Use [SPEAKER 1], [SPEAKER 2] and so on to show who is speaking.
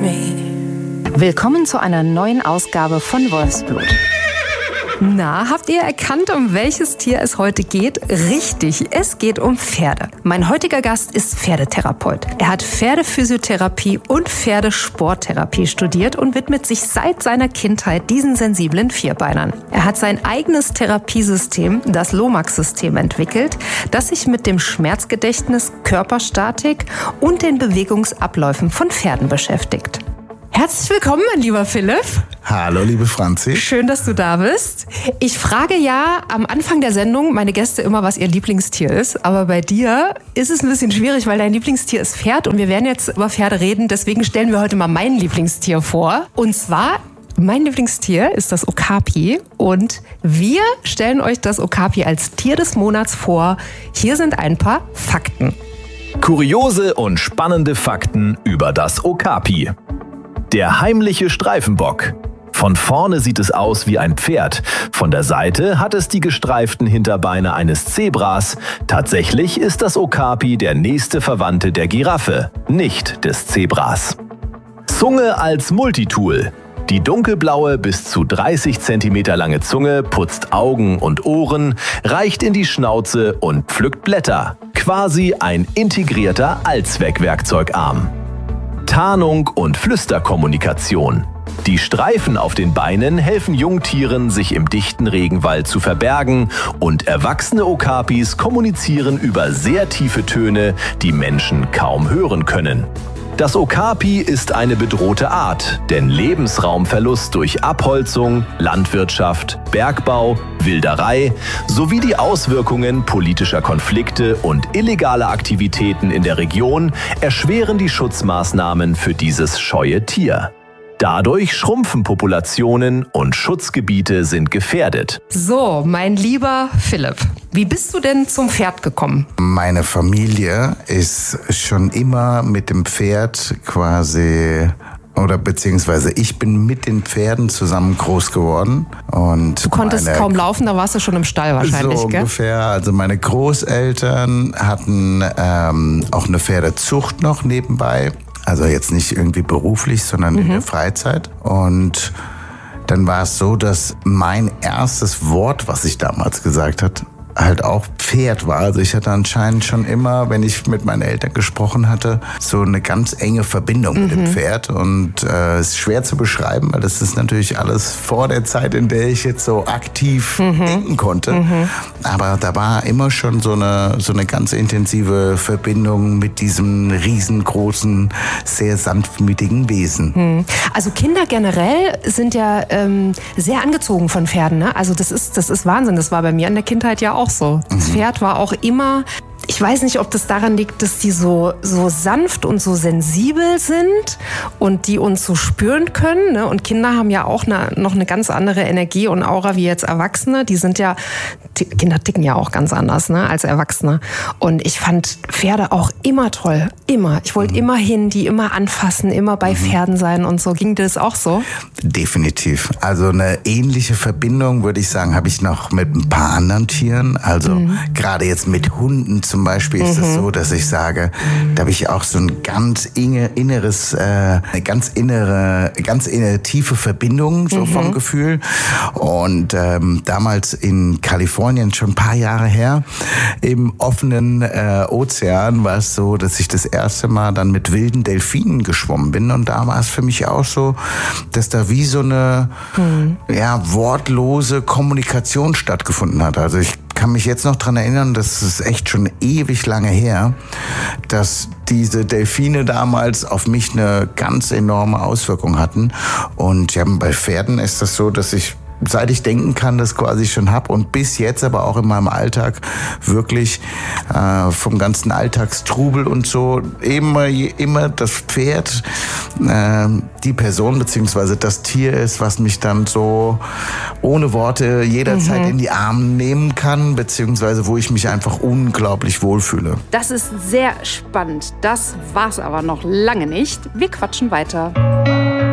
[SPEAKER 1] Willkommen zu einer neuen Ausgabe von Wolfsblut. Na, habt ihr erkannt, um welches Tier es heute geht? Richtig, es geht um Pferde. Mein heutiger Gast ist Pferdetherapeut. Er hat Pferdephysiotherapie und Pferdesporttherapie studiert und widmet sich seit seiner Kindheit diesen sensiblen Vierbeinern. Er hat sein eigenes Therapiesystem, das Lomax-System, entwickelt, das sich mit dem Schmerzgedächtnis, Körperstatik und den Bewegungsabläufen von Pferden beschäftigt. Herzlich willkommen, mein lieber Philipp.
[SPEAKER 2] Hallo, liebe Franzi.
[SPEAKER 1] Schön, dass du da bist. Ich frage ja am Anfang der Sendung meine Gäste immer, was ihr Lieblingstier ist. Aber bei dir ist es ein bisschen schwierig, weil dein Lieblingstier ist Pferd. Und wir werden jetzt über Pferde reden. Deswegen stellen wir heute mal mein Lieblingstier vor. Und zwar, mein Lieblingstier ist das Okapi. Und wir stellen euch das Okapi als Tier des Monats vor. Hier sind ein paar Fakten.
[SPEAKER 3] Kuriose und spannende Fakten über das Okapi. Der heimliche Streifenbock. Von vorne sieht es aus wie ein Pferd. Von der Seite hat es die gestreiften Hinterbeine eines Zebras. Tatsächlich ist das Okapi der nächste Verwandte der Giraffe, nicht des Zebras. Zunge als Multitool. Die dunkelblaue, bis zu 30 cm lange Zunge putzt Augen und Ohren, reicht in die Schnauze und pflückt Blätter. Quasi ein integrierter Allzweckwerkzeugarm. Tarnung und Flüsterkommunikation. Die Streifen auf den Beinen helfen Jungtieren, sich im dichten Regenwald zu verbergen, und erwachsene Okapis kommunizieren über sehr tiefe Töne, die Menschen kaum hören können. Das Okapi ist eine bedrohte Art, denn Lebensraumverlust durch Abholzung, Landwirtschaft, Bergbau, Wilderei sowie die Auswirkungen politischer Konflikte und illegaler Aktivitäten in der Region erschweren die Schutzmaßnahmen für dieses scheue Tier. Dadurch schrumpfen Populationen und Schutzgebiete sind gefährdet.
[SPEAKER 1] So, mein lieber Philipp, wie bist du denn zum Pferd gekommen?
[SPEAKER 2] Meine Familie ist schon immer mit dem Pferd beziehungsweise ich bin mit den Pferden zusammen groß geworden. Und
[SPEAKER 1] du konntest kaum laufen, da warst du schon im Stall wahrscheinlich,
[SPEAKER 2] so
[SPEAKER 1] gell?
[SPEAKER 2] Ungefähr. Also meine Großeltern hatten auch eine Pferdezucht noch nebenbei. Also jetzt nicht irgendwie beruflich, sondern in der Freizeit. Und dann war es so, dass mein erstes Wort, was ich damals gesagt habe, halt auch Pferd war. Also ich hatte anscheinend schon immer, wenn ich mit meinen Eltern gesprochen hatte, so eine ganz enge Verbindung mit dem Pferd. Und es ist schwer zu beschreiben, weil das ist natürlich alles vor der Zeit, in der ich jetzt so aktiv denken konnte. Aber da war immer schon so eine ganz intensive Verbindung mit diesem riesengroßen, sehr sanftmütigen Wesen.
[SPEAKER 1] Also Kinder generell sind ja sehr angezogen von Pferden, ne? Also das ist Wahnsinn. Das war bei mir in der Kindheit ja auch so. Das Pferd war auch immer, ich weiß nicht, ob das daran liegt, dass die so sanft und so sensibel sind und die uns so spüren können, ne? Und Kinder haben ja auch noch eine ganz andere Energie und Aura wie jetzt Erwachsene. Kinder ticken ja auch ganz anders, ne, als Erwachsene. Und ich fand Pferde auch immer toll. Immer. Ich wollte immer hin, die immer anfassen, immer bei Pferden sein und so. Ging dir das auch so?
[SPEAKER 2] Definitiv. Also eine ähnliche Verbindung, würde ich sagen, habe ich noch mit ein paar anderen Tieren. Also gerade jetzt mit Hunden zum Beispiel ist es so, dass ich sage, da habe ich auch so ein ganz inneres, eine ganz innere tiefe Verbindung so vom Gefühl. Und damals in Kalifornien, schon ein paar Jahre her, im offenen Ozean war es so, dass ich das erste Mal dann mit wilden Delfinen geschwommen bin. Und da war es für mich auch so, dass da wie so eine wortlose Kommunikation stattgefunden hat. Also ich kann mich jetzt noch dran erinnern, das ist echt schon ewig lange her, dass diese Delfine damals auf mich eine ganz enorme Auswirkung hatten. Und ja, bei Pferden ist das so, dass ich, seit ich denken kann, das quasi schon habe und bis jetzt aber auch in meinem Alltag wirklich vom ganzen Alltagstrubel und so immer das Pferd die Person beziehungsweise das Tier ist, was mich dann so ohne Worte jederzeit in die Arme nehmen kann, beziehungsweise wo ich mich einfach unglaublich wohlfühle.
[SPEAKER 4] Das ist sehr spannend. Das war's aber noch lange nicht. Wir quatschen weiter.